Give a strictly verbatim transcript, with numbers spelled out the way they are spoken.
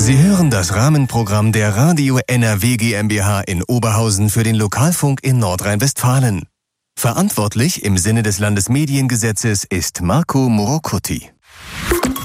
Sie hören das Rahmenprogramm der Radio N R W GmbH in Oberhausen für den Lokalfunk in Nordrhein-Westfalen. Verantwortlich im Sinne des Landesmediengesetzes ist Marco Morocutti.